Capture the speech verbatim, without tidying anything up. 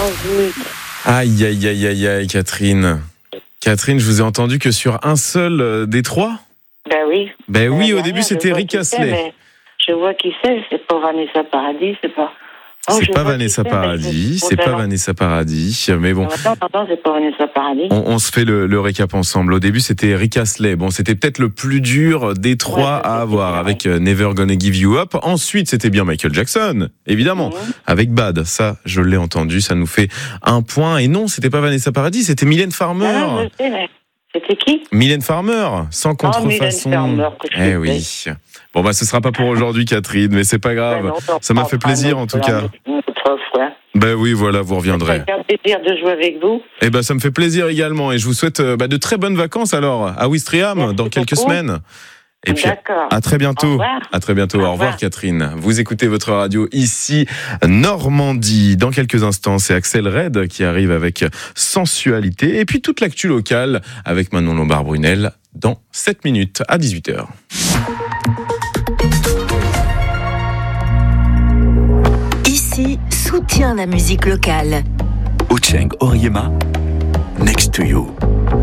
minutes. Aïe, aïe, aïe, aïe, aïe, Catherine. Catherine, je vous ai entendu que sur un seul euh, des trois. Ben oui. Ben oui, Euh, au début, rien, c'était je vois Rick qui Astley. c'est, mais Je vois qui c'est, c'est pas Vanessa Paradis, c'est pas... Oh, C'est je pas vois Vanessa qui c'est, mais Paradis, je- c'est pas Attends, Vanessa Paradis, mais bon, Attends, attends, c'est pas Vanessa Paradis. on, on se fait le, le récap ensemble. Au début, c'était Rick Astley. Bon, c'était peut-être le plus dur des trois Ouais, ça, à c'était avoir, bien, avec euh, Never Gonna Give You Up. Ensuite, c'était bien Michael Jackson, évidemment, Mhm. avec Bad. Ça, je l'ai entendu, ça nous fait un point. Et non, c'était pas Vanessa Paradis, c'était Mylène Farmer. Ah, non, je sais, mais c'était qui? Mylène Farmer, sans contrefaçon. Mylène Farmer, que je eh sais. oui. Bon, bah, ce sera pas pour aujourd'hui, Catherine, mais c'est pas grave. Ben non, non, Ça m'a on fait fera plaisir, une en autre tout cas. fois, une autre fois. Ben oui, voilà, vous reviendrez. C'est un plaisir de jouer avec vous. Eh ben, ça me fait plaisir également, et je vous souhaite euh, bah, de très bonnes vacances alors à Ouistreham Merci dans quelques beaucoup. semaines. Et puis D'accord. à très Au bientôt. revoir. À très bientôt. Au Au revoir, revoir. Catherine. Vous écoutez votre radio ici Normandie. Dans quelques instants, c'est Axel Red qui arrive avec Sensualité, et puis toute l'actu locale avec Manon Lombard-Brunel dans sept minutes à dix-huit heures. Ici, soutient la musique locale. Ocheng Oriema, Next to You.